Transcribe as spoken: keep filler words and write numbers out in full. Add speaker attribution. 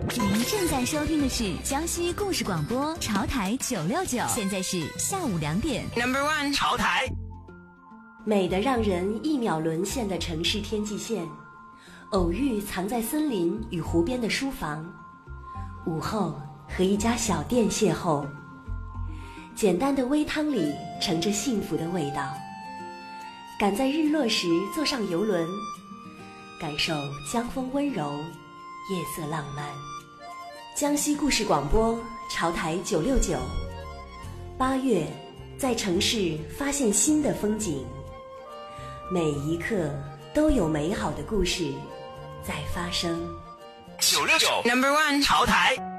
Speaker 1: 您正在收听的是江西故事广播潮台九六九，现在是下午两点。
Speaker 2: Number one， 潮台。
Speaker 3: 美得让人一秒沦陷的城市天际线，偶遇藏在森林与湖边的书房，午后和一家小店邂逅，简单的微汤里盛着幸福的味道。赶在日落时坐上游轮，感受江风温柔，夜色浪漫。江西故事广播潮台九六九，八月在城市发现新的风景，每一刻都有美好的故事在发生。
Speaker 2: 九六九 Number one， 潮台。